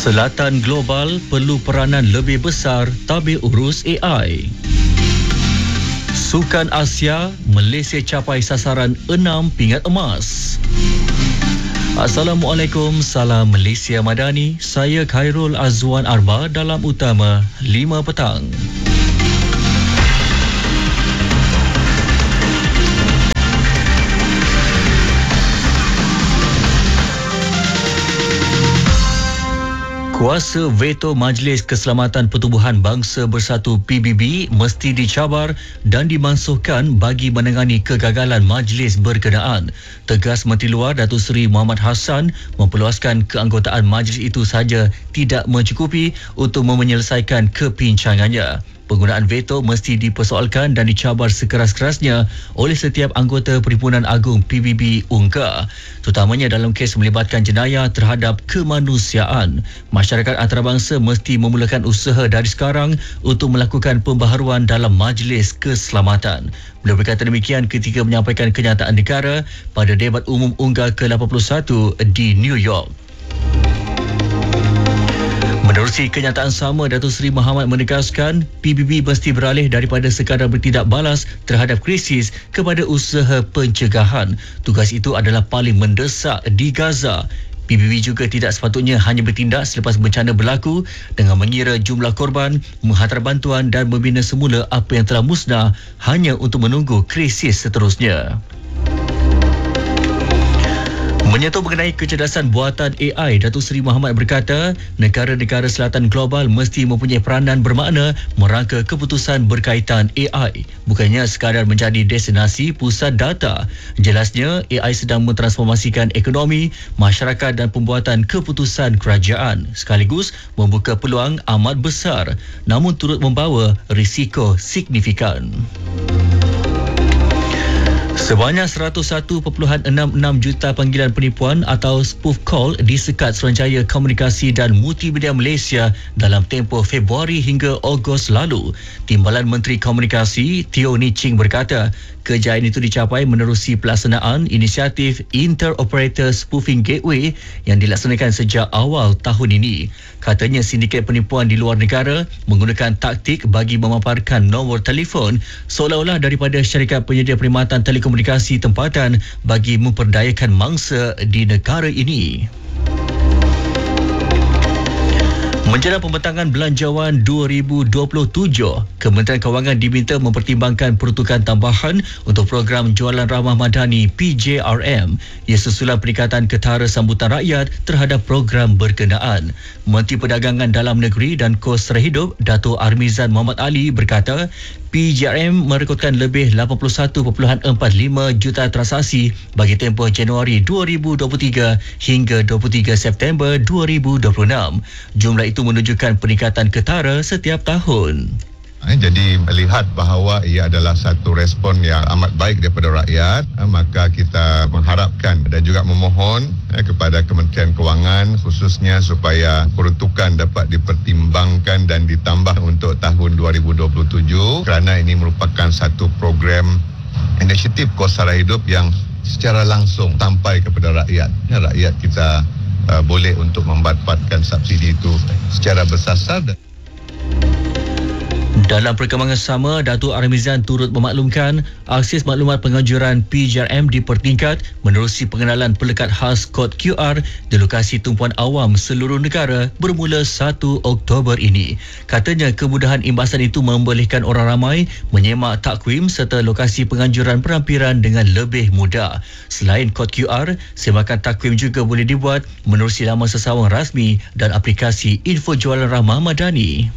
Selatan global perlu peranan lebih besar tabir urus AI. Sukan Asia, Malaysia capai sasaran 6 pingat emas. Assalamualaikum, salam Malaysia Madani. Saya Khairul Azwan Arba dalam Utama 5 petang. Kuasa veto Majlis Keselamatan Pertubuhan Bangsa Bersatu PBB mesti dicabar dan dimansuhkan bagi menangani kegagalan majlis berkenaan. Tegas Menteri Luar Datuk Seri Muhammad Hassan memperluaskan keanggotaan majlis itu saja tidak mencukupi untuk menyelesaikan kepincangannya. Penggunaan veto mesti dipersoalkan dan dicabar sekeras-kerasnya oleh setiap anggota Perhimpunan Agung PBB UNGA, terutamanya dalam kes melibatkan jenayah terhadap kemanusiaan. Masyarakat antarabangsa mesti memulakan usaha dari sekarang untuk melakukan pembaharuan dalam Majlis Keselamatan. Beliau berkata demikian ketika menyampaikan kenyataan negara pada debat umum UNGA ke-81 di New York. Menerusi kenyataan sama, Datuk Seri Muhammad menegaskan PBB mesti beralih daripada sekadar bertindak balas terhadap krisis kepada usaha pencegahan. Tugas itu adalah paling mendesak di Gaza. PBB juga tidak sepatutnya hanya bertindak selepas bencana berlaku dengan mengira jumlah korban, menghantar bantuan dan membina semula apa yang telah musnah hanya untuk menunggu krisis seterusnya. Menyentuh mengenai kecerdasan buatan AI, Datuk Seri Muhammad berkata, negara-negara selatan global mesti mempunyai peranan bermakna merangka keputusan berkaitan AI, bukannya sekadar menjadi destinasi pusat data. Jelasnya, AI sedang mentransformasikan ekonomi, masyarakat dan pembuatan keputusan kerajaan, sekaligus membuka peluang amat besar, namun turut membawa risiko signifikan. Sebanyak 101.66 juta panggilan penipuan atau spoof call disekat Suruhanjaya Komunikasi dan Multimedia Malaysia dalam tempoh Februari hingga Ogos lalu. Timbalan Menteri Komunikasi Teo Ni Ching berkata, kejayaan itu dicapai menerusi pelaksanaan inisiatif Inter-Operator Spoofing Gateway yang dilaksanakan sejak awal tahun ini. Katanya sindiket penipuan di luar negara menggunakan taktik bagi memaparkan nombor telefon seolah-olah daripada syarikat penyedia perkhidmatan telekomunikasi tempatan bagi memperdayakan mangsa di negara ini. Menjelang pembentangan Belanjawan 2027, Kementerian Kewangan diminta mempertimbangkan peruntukan tambahan untuk program Jualan Ramah Madani PJRM. Ia susulan peningkatan ketara sambutan rakyat terhadap program berkenaan. Menteri Perdagangan Dalam Negeri dan Kos Sara Hidup Dato' Armizan Muhammad Ali berkata, PJRM merekodkan lebih 81.45 juta transaksi bagi tempoh Januari 2023 hingga 23 September 2026. Jumlah itu menunjukkan peningkatan ketara setiap tahun. Jadi melihat bahawa ia adalah satu respon yang amat baik daripada rakyat, maka kita mengharapkan dan juga memohon kepada Kementerian Kewangan khususnya supaya peruntukan dapat dipertimbangkan dan ditambah untuk tahun 2027 kerana ini merupakan satu program inisiatif Kos Sara Hidup yang secara langsung sampai kepada rakyat. Rakyat kita boleh untuk mendapatkan subsidi itu secara bersasar. Dalam perkembangan sama, Datuk Armizan turut memaklumkan akses maklumat penganjuran PJRM dipertingkat menerusi pengenalan pelekat khas kod QR di lokasi tumpuan awam seluruh negara bermula 1 Oktober ini. Katanya kemudahan imbasan itu membolehkan orang ramai menyemak takwim serta lokasi penganjuran perampiran dengan lebih mudah. Selain kod QR, semakan takwim juga boleh dibuat menerusi laman sesawang rasmi dan aplikasi Info Jualan Ramah Madani.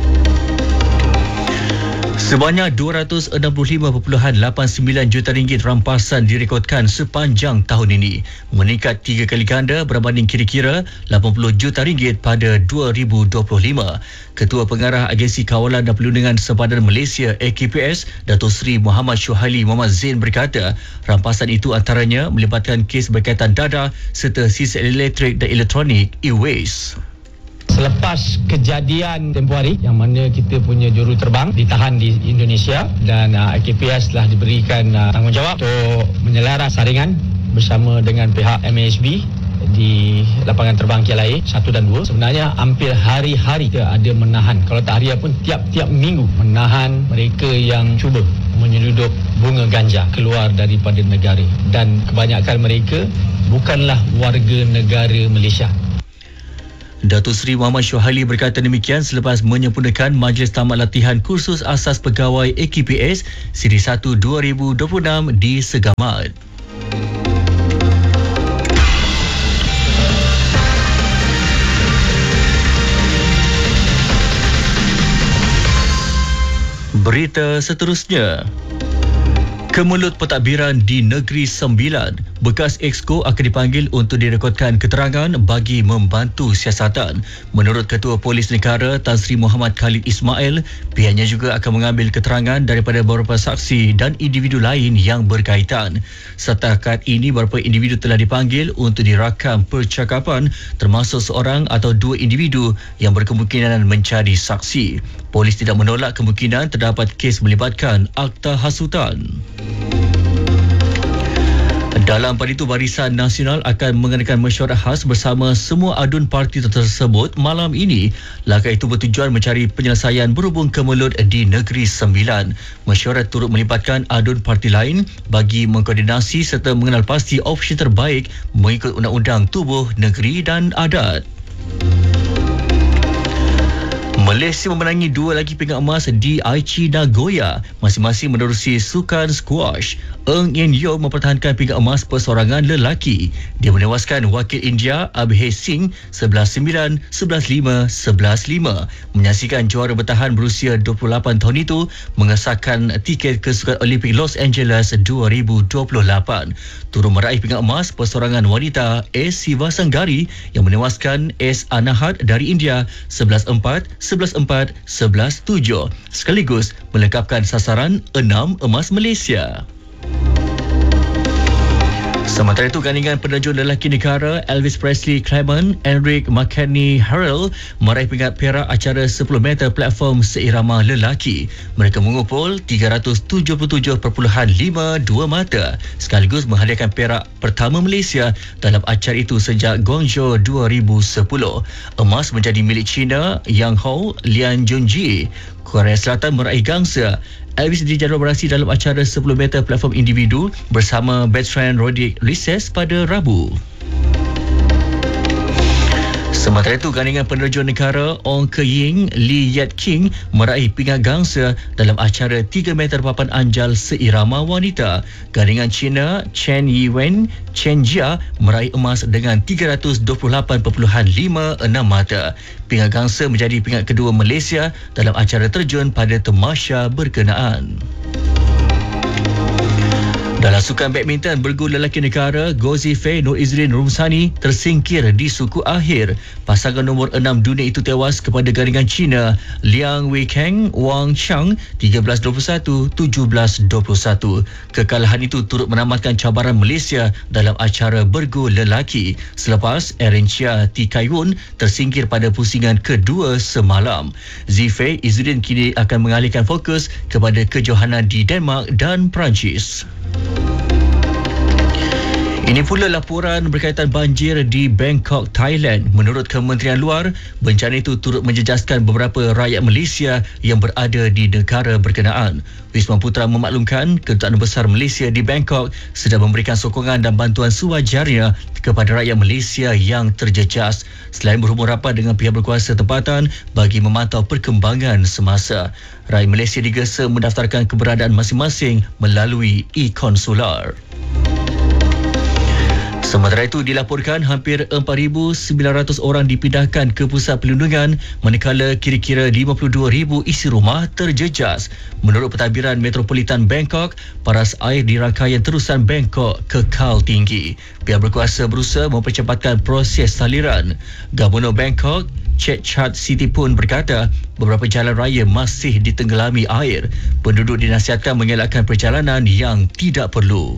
Sebanyak RM265.89 juta rampasan direkodkan sepanjang tahun ini, meningkat 3 kali ganda berbanding kira-kira RM80 juta pada 2025. Ketua Pengarah Agensi Kawalan dan Perlindungan Sempadan Malaysia AKPS, Datuk Seri Muhammad Syuhaili Muhammad Zain berkata, rampasan itu antaranya melibatkan kes berkaitan dadah serta sisa elektrik dan elektronik e-waste. Selepas kejadian tempoh hari yang mana kita punya juruterbang ditahan di Indonesia dan AKPS telah diberikan tanggungjawab untuk menyelaras saringan bersama dengan pihak MASB di lapangan terbang KLIA 1 dan 2. Sebenarnya hampir hari-hari kita ada menahan, kalau tak hari pun tiap-tiap minggu menahan mereka yang cuba menyelundup bunga ganja keluar daripada negara, dan kebanyakan mereka bukanlah warga negara Malaysia. Datuk Seri Muhammad Syuhaili berkata demikian selepas menyempurnakan Majlis Tamat Latihan Kursus Asas Pegawai AKPS Siri 1 2026 di Segamat. Berita seterusnya. Kemulut pentadbiran di Negeri Sembilan, bekas Exco akan dipanggil untuk direkodkan keterangan bagi membantu siasatan. Menurut Ketua Polis Negara Tan Sri Muhammad Khalid Ismail, pihaknya juga akan mengambil keterangan daripada beberapa saksi dan individu lain yang berkaitan. Setakat ini, beberapa individu telah dipanggil untuk dirakam percakapan, termasuk seorang atau dua individu yang berkemungkinan mencari saksi. Polis tidak menolak kemungkinan terdapat kes melibatkan akta hasutan. Dalam pada itu, Barisan Nasional akan mengadakan mesyuarat khas bersama semua adun parti tersebut malam ini. Langkah itu bertujuan mencari penyelesaian berhubung kemelut di Negeri Sembilan. Mesyuarat turut melibatkan adun parti lain bagi mengkoordinasi serta mengenal pasti opsi terbaik mengikut Undang-Undang Tubuh Negeri dan Adat. Malaysia memenangi 2 lagi pingat emas di Aichi Nagoya, masing-masing menerusi sukan squash. Eng Yen Yew mempertahankan pingat emas perseorangan lelaki. Dia menewaskan wakil India Abhay Singh 11-9, 11-5, 11-5. Menyaksikan juara bertahan berusia 28 tahun itu mengesahkan tiket ke Sukan Olimpik Los Angeles 2028. Turut meraih pingat emas perseorangan wanita S. Sivasanggari yang menewaskan S. Anahat dari India 11-4, 11-4, 11-7, sekaligus melengkapkan sasaran 6 emas Malaysia. Sementara itu, gandingan penerjun lelaki negara Elvis Presley Clement Enric McKennie Harrell meraih pingat perak acara 10 meter platform seirama lelaki. Mereka mengumpul 377.52 mata, sekaligus menghadiahkan perak pertama Malaysia dalam acara itu sejak Guangzhou 2010. Emas menjadi milik China Yang Hou Lian Junji. Korea Selatan meraih gangsa. Elvis dijadual beraksi dalam acara 10 meter platform individu bersama Bertrand Rodrick Rises pada Rabu. Sementara itu, gandingan penerjun negara Ong Ke-ying Lee Yat King meraih pingat gangsa dalam acara 3 meter papan anjal seirama wanita. Gandingan China Chen Yiwen Chen Jia meraih emas dengan 328.56 mata. Pingat gangsa menjadi pingat kedua Malaysia dalam acara terjun pada tamasya berkenaan. Dalam sukan badminton, bergu lelaki negara Goh Zifei Nur Izrin Rumsani tersingkir di suku akhir. Pasangan nombor 6 dunia itu tewas kepada gandingan China Liang Weikeng Wang Chang 13-21, 17-21. Kekalahan itu turut menamatkan cabaran Malaysia dalam acara bergu lelaki selepas Erencia Tikaiwun tersingkir pada pusingan kedua semalam. Zifei Izrin kini akan mengalihkan fokus kepada kejohanan di Denmark dan Perancis. Ini pula laporan berkaitan banjir di Bangkok, Thailand. Menurut Kementerian Luar, bencana itu turut menjejaskan beberapa rakyat Malaysia yang berada di negara berkenaan. Wisma Putra memaklumkan Kedutaan Besar Malaysia di Bangkok sedang memberikan sokongan dan bantuan sewajarnya kepada rakyat Malaysia yang terjejas, selain berhubung rapat dengan pihak berkuasa tempatan bagi memantau perkembangan semasa. Rakyat Malaysia digesa mendaftarkan keberadaan masing-masing melalui e-konsular. Sementara itu, dilaporkan hampir 4,900 orang dipindahkan ke pusat perlindungan manakala kira-kira 52,000 isi rumah terjejas. Menurut Pentadbiran Metropolitan Bangkok, paras air di rangkaian terusan Bangkok kekal tinggi. Pihak berkuasa berusaha mempercepatkan proses saliran. Gubernur Bangkok, Chet Chat City pun berkata beberapa jalan raya masih ditenggelami air. Penduduk dinasihatkan mengelakkan perjalanan yang tidak perlu.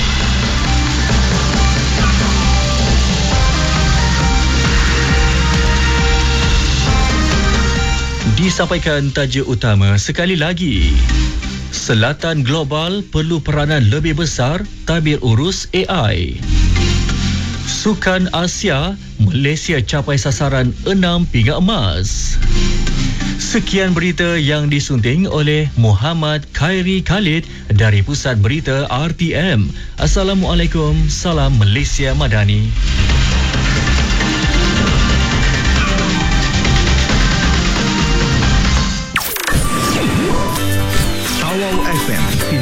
Disampaikan tajuk utama sekali lagi. Selatan global perlu peranan lebih besar tabir urus AI. Sukan Asia, Malaysia capai sasaran 6 pingat emas. Sekian berita yang disunting oleh Muhammad Khairi Khalid dari Pusat Berita RTM. Assalamualaikum, salam Malaysia Madani.